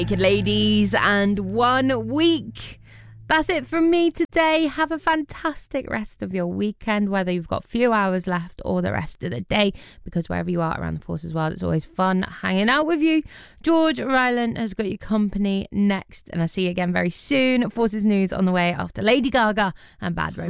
Naked Ladies and 1 week. That's it from me today. Have a fantastic rest of your weekend, whether you've got a few hours left or the rest of the day, because wherever you are around the Forces world, it's always fun hanging out with you. George Ryland has got your company next, and I'll see you again very soon. Forces News on the way after Lady Gaga and Bad Romance.